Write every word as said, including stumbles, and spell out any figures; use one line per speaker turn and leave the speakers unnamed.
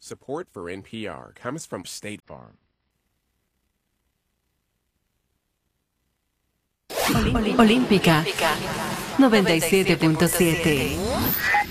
Support for N P R comes from State Farm.
Olímpica noventa y siete punto siete.